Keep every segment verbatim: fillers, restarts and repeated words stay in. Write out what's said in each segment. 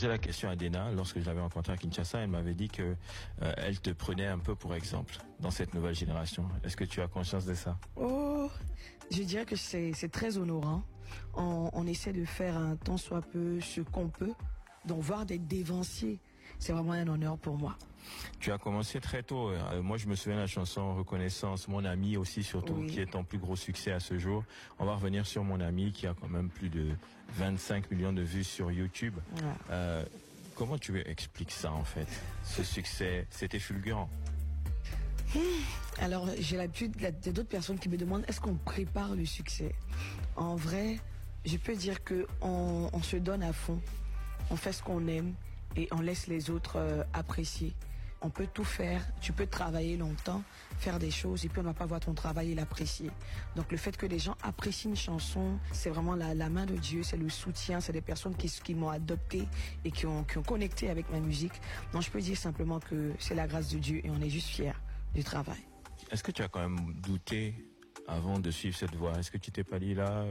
posé la question à Dena lorsque je l'avais rencontrée à Kinshasa. Elle m'avait dit que euh, elle te prenait un peu pour exemple dans cette nouvelle génération. Est-ce que tu as conscience de ça? Oh, je dirais que c'est c'est très honorant. On, on essaie de faire un tant soit peu ce qu'on peut. Donc voir d'être dévancier, c'est vraiment un honneur pour moi. Tu as commencé très tôt. Euh, moi, je me souviens de la chanson Reconnaissance, Mon Ami aussi surtout, oui, qui est ton plus gros succès à ce jour. On va revenir sur Mon Ami qui a quand même plus de vingt-cinq millions de vues sur YouTube. Ouais. Euh, comment tu expliques ça en fait? Ce succès, c'était fulgurant. Alors, j'ai l'habitude, il y a d'autres personnes qui me demandent est-ce qu'on prépare le succès? En vrai, je peux dire que on, on se donne à fond, on fait ce qu'on aime et on laisse les autres euh, apprécier. On peut tout faire, tu peux travailler longtemps, faire des choses et puis on ne va pas voir ton travail et l'apprécier. Donc le fait que les gens apprécient une chanson, c'est vraiment la, la main de Dieu, c'est le soutien, c'est des personnes qui, qui m'ont adopté et qui ont, qui ont connecté avec ma musique. Donc je peux dire simplement que c'est la grâce de Dieu et on est juste fiers du travail. Est-ce que tu as quand même douté avant de suivre cette voie? Est-ce que tu t'es pas dit là,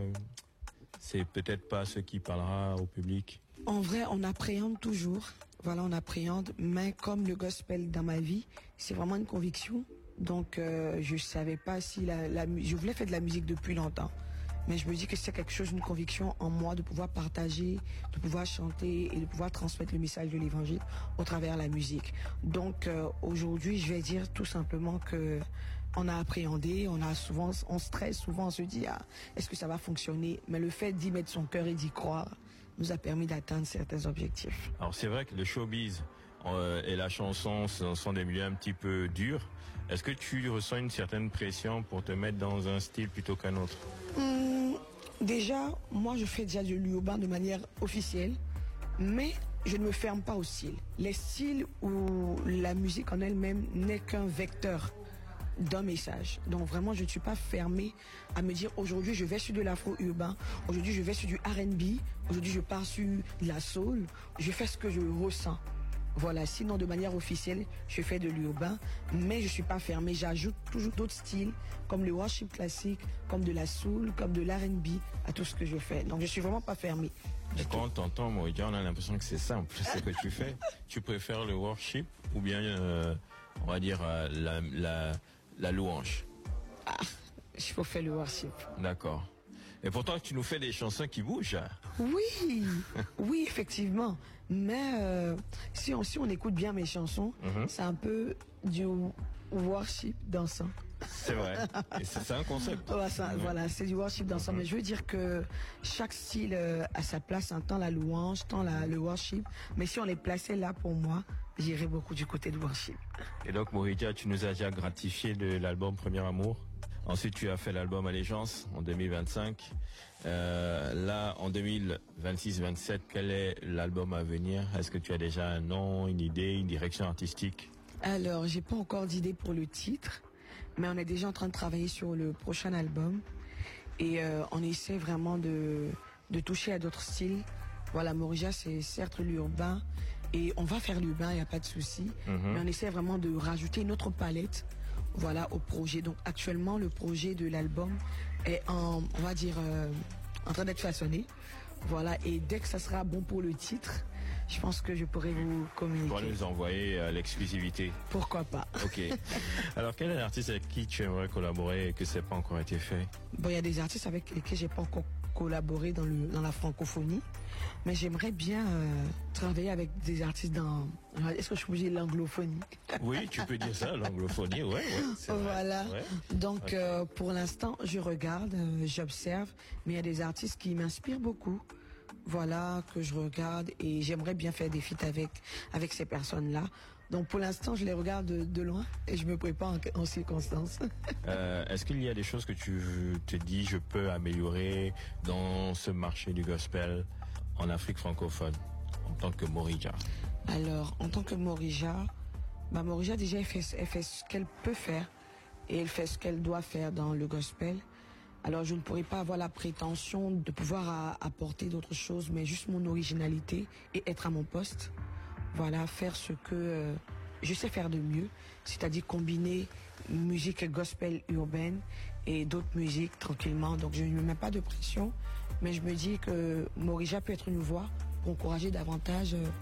c'est peut-être pas ce qui parlera au public? En vrai, on appréhende toujours. Voilà, on appréhende, mais comme le gospel dans ma vie, c'est vraiment une conviction. Donc, euh, je savais pas si la, la, je voulais faire de la musique depuis longtemps, mais je me dis que c'est quelque chose, une conviction en moi de pouvoir partager, de pouvoir chanter et de pouvoir transmettre le message de l'Évangile au travers de la musique. Donc, euh, aujourd'hui, je vais dire tout simplement que on a appréhendé, on a souvent, on stresse souvent, on se dit ah, est-ce que ça va fonctionner? Mais le fait d'y mettre son cœur et d'y croire nous a permis d'atteindre certains objectifs. Alors c'est vrai que le showbiz euh, et la chanson sont des milieux un petit peu durs. Est-ce que tu ressens une certaine pression pour te mettre dans un style plutôt qu'un autre? Hum, déjà, moi je fais déjà du urbain de manière officielle, mais je ne me ferme pas au style. Les styles où la musique en elle-même n'est qu'un vecteur d'un message. Donc vraiment, je ne suis pas fermée à me dire aujourd'hui je vais sur de l'afro-urbain, aujourd'hui je vais sur du R and B, aujourd'hui je pars sur de la soul, je fais ce que je ressens. Voilà, sinon de manière officielle, je fais de l'urbain, mais je suis pas fermée, j'ajoute toujours d'autres styles, comme le worship classique, comme de la soul, comme de l'R and B, à tout ce que je fais. Donc je suis vraiment pas fermée. Et quand on t'entend, Morija, on a l'impression que c'est simple, ce que tu fais. Tu préfères le worship ou bien, euh, on va dire, euh, la, la La louange? Ah, je peux faire le worship. D'accord. Et pourtant, tu nous fais des chansons qui bougent. Oui, oui, effectivement. Mais euh, si, on, si on écoute bien mes chansons, mm-hmm. c'est un peu du worship dansant. C'est vrai. Et c'est, c'est un concept. Ouais, ça, ouais. Voilà, c'est du worship dansant. Mm-hmm. Mais je veux dire que chaque style euh, a sa place, hein, tant la louange, tant la, le worship. Mais si on les plaçait là pour moi, j'irais beaucoup du côté du worship. Et donc, Morija, tu nous as déjà gratifié de l'album Premier Amour. Ensuite, tu as fait l'album Allégeance en deux mille vingt-cinq. Euh, là, en deux mille vingt-six vingt-sept, quel est l'album à venir? Est-ce que tu as déjà un nom, une idée, une direction artistique? Alors, j'ai pas encore d'idée pour le titre, mais on est déjà en train de travailler sur le prochain album. Et euh, on essaie vraiment de, de toucher à d'autres styles. Voilà, Morija, c'est certes l'urbain, et on va faire l'urbain, il n'y a pas de souci. Mm-hmm. Mais on essaie vraiment de rajouter une autre palette, voilà, au projet. Donc actuellement, le projet de l'album est en, on va dire, euh, en train d'être façonné. Voilà, et dès que ça sera bon pour le titre, je pense que je pourrai vous communiquer. Tu pourras nous envoyer euh, l'exclusivité. Pourquoi pas. Ok. Alors, quel est l'artiste avec qui tu aimerais collaborer et que ça n'a pas encore été fait? Bon, il y a des artistes avec lesquels j'ai pas encore collaboré dans le dans la francophonie, mais j'aimerais bien euh, travailler avec des artistes dans. Est-ce que je peux dire l'anglophonie? Oui, tu peux dire ça, l'anglophonie, ouais, ouais. Voilà. Ouais. Donc okay. euh, pour l'instant, je regarde, euh, j'observe, mais il y a des artistes qui m'inspirent beaucoup. Voilà, que je regarde et j'aimerais bien faire des feats avec avec ces personnes-là. Donc pour l'instant, je les regarde de, de loin et je me prépare en, en circonstance. Euh, est-ce qu'il y a des choses que tu te dis je peux améliorer dans ce marché du gospel en Afrique francophone en tant que Morija? Alors, en tant que Morija, bah Morija déjà elle fait, elle fait ce qu'elle peut faire et elle fait ce qu'elle doit faire dans le gospel. Alors je ne pourrais pas avoir la prétention de pouvoir à, apporter d'autres choses, mais juste mon originalité et être à mon poste. Voilà, faire ce que euh, je sais faire de mieux, c'est-à-dire combiner musique gospel urbaine et d'autres musiques tranquillement. Donc je ne me mets pas de pression, mais je me dis que Morija peut être une voix pour encourager davantage